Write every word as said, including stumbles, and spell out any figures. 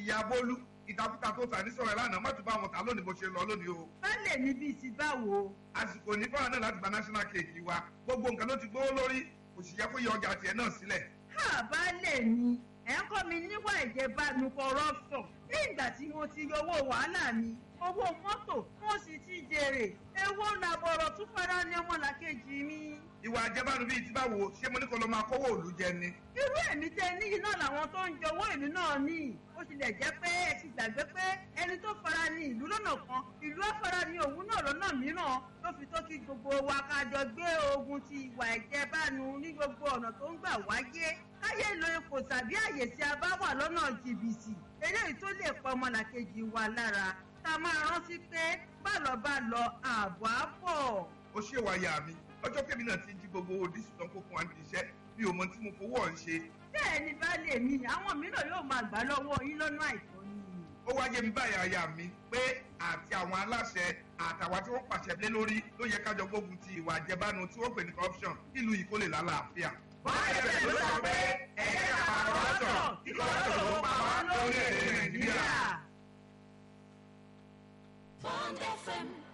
ìyá Bólú ìtakùtà tó tà ní sọ̀rọ̀ lánàá má tún bá wọn tà lónìí bó ṣe lọ lónìí o. Bálẹ̀ ní bíi ti báwo. àsìkò ní fáwọn náà láti gba national cake wa gbogbo nǹkan ló ti gbówó lórí kò sì yẹ kó yẹ ọjà tiẹ̀ náà sílẹ̀. Ká bálẹ̀ ni ẹ̀ ń kọ́ mi níwà ìjẹbánu corruption ní ìgbà tí mo ti yọ owó wàhálà mi owó mọ́tò mo sì ti jèrè èwo làbọ̀rọ̀ tún fara ní ọmọlàkejì mi. ìwà àjẹbánu bíi ti báwo ṣé mo ní kó lọ máa kówó òlu jẹ ni. irú èmi tẹ níyì náà làwọn tó ń jọwọ́ ìlú náà ní ó tilẹ̀ jẹ́ pé ẹ ti gbàgbé pé ẹni tó fara ní ìlú lọ́nà kan ìlú afara ní òun náà lọ́nà mìíràn ló fi tó kí gbogbo wa ká jọ gbé ogun ti ìwà ìjẹbánu ní gbogbo ọ̀nà tó ń gbà wáyé káyé lo ipò tàbí àyè tí a bá wà lọ́nà jìbìtì eléyìí tó lè pa ọmọlàkejì wa lára tá a máa rántí pé bálọ̀ bá lọ ààbọ̀ á bọ̀. ó ṣe wáyà mi ọjọ́ kébì náà ti ń jí gbogbo owó dísù tán kó fún wa níbi iṣẹ́ mi ò mọ tí mo fowó ọ̀hún ṣe. bẹ́ẹ̀ ni baálé mi àwọn mìíràn yóò máa gbà lọ́wọ́ yín lọ́nà àìtọ́ ni. ó wáyé mi báyà aya mi pé àti àwọn aláṣẹ àtàwọn tí wọ́n pàṣẹ lé lórí ló yẹ kájọ gbógun ti ìwà àjẹbánu tí wọ́n pè ní corruption nílùú yìí kó lè lálàáfíà. báyọ̀ bẹ̀rẹ̀ ló sọ pé ẹ̀jẹ̀ àpapọ̀ tí corruption ló pa wá lórílẹ̀-èdè Nàìjíríà. Bond F M